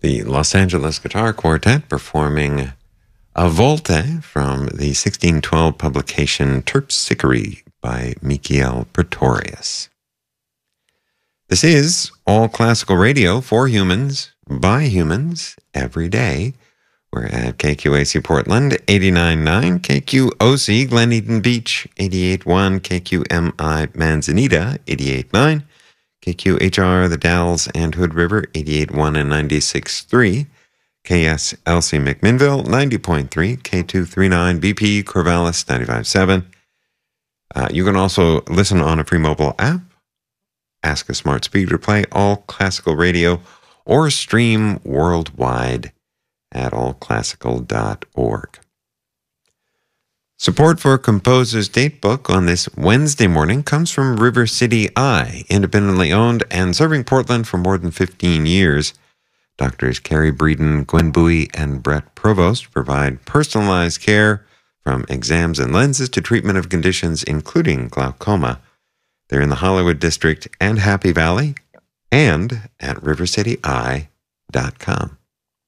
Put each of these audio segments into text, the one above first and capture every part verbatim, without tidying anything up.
the Los Angeles Guitar Quartet performing A Volte from the sixteen twelve publication Terpsichore by Michiel Pretorius. This is All Classical Radio for humans, by humans, every day. We're at K Q A C Portland, eighty-nine point nine, K Q O C Glen Eden Beach, eighty-eight point one, K Q M I Manzanita, eighty-eight point nine, K Q H R The Dalles and Hood River, eighty-eight point one and ninety-six point three, K S L C McMinnville, ninety point three, K two thirty-nine B P Corvallis, ninety-five point seven. Uh, you can also listen on a free mobile app, ask a smart speaker to play All Classical Radio, or stream worldwide at all classical dot org. Support for Composer's Datebook on this Wednesday morning comes from River City Eye, independently owned and serving Portland for more than fifteen years. Doctors Carrie Breeden, Gwen Bowie, and Brett Provost provide personalized care from exams and lenses to treatment of conditions including glaucoma. They're in the Hollywood District and Happy Valley, and at river city eye dot com.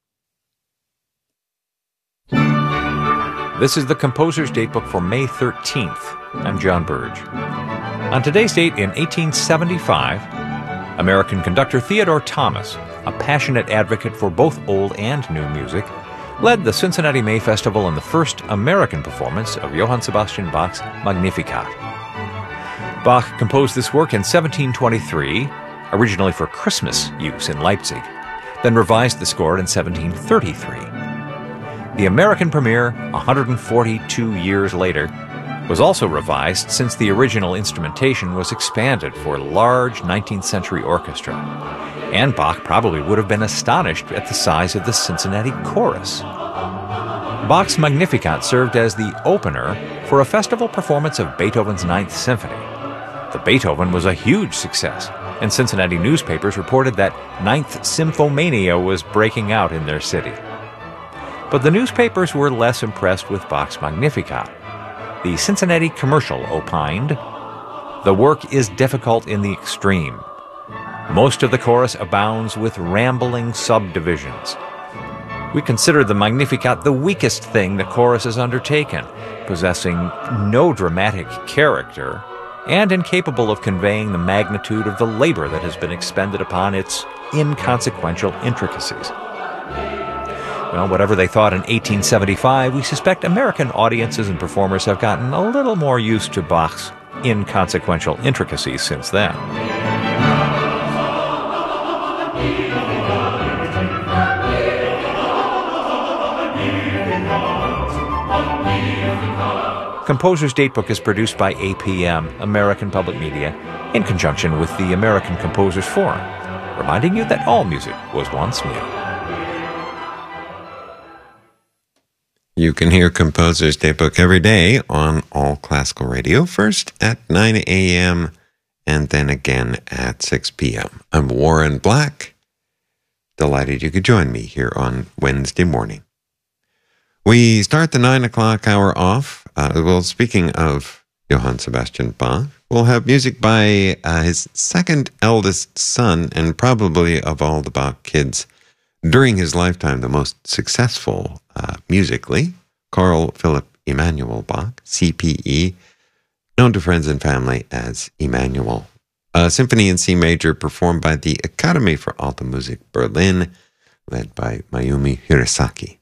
This is the Composer's Datebook for May thirteenth. I'm John Burge. On today's date in eighteen seventy-five, American conductor Theodore Thomas, a passionate advocate for both old and new music, led the Cincinnati May Festival in the first American performance of Johann Sebastian Bach's Magnificat. Bach composed this work in seventeen twenty-three, originally for Christmas use in Leipzig, then revised the score in seventeen thirty-three. The American premiere, one hundred forty-two years later, was also revised since the original instrumentation was expanded for a large nineteenth century orchestra, and Bach probably would have been astonished at the size of the Cincinnati chorus. Bach's Magnificat served as the opener for a festival performance of Beethoven's Ninth Symphony. The Beethoven was a huge success, and Cincinnati newspapers reported that Ninth Symphomania was breaking out in their city. But the newspapers were less impressed with Bach's Magnificat. The Cincinnati Commercial opined, "The work is difficult in the extreme. Most of the chorus abounds with rambling subdivisions. We consider the Magnificat the weakest thing the chorus has undertaken, possessing no dramatic character, and incapable of conveying the magnitude of the labor that has been expended upon its inconsequential intricacies." Well, whatever they thought in eighteen seventy-five, we suspect American audiences and performers have gotten a little more used to Bach's inconsequential intricacies since then. Composer's Datebook is produced by A P M, American Public Media, in conjunction with the American Composers Forum, reminding you that all music was once new. You can hear Composer's Datebook every day on All Classical Radio, first at nine a.m. and then again at six p.m. I'm Warren Black. Delighted you could join me here on Wednesday morning. We start the nine o'clock hour off. Uh, well, speaking of Johann Sebastian Bach, we'll have music by uh, his second eldest son, and probably of all the Bach kids during his lifetime, the most successful uh, musically, Carl Philipp Emanuel Bach, C P E, known to friends and family as Emanuel. A symphony in C major performed by the Academy for Alte Musik Berlin, led by Mayumi Hirasaki.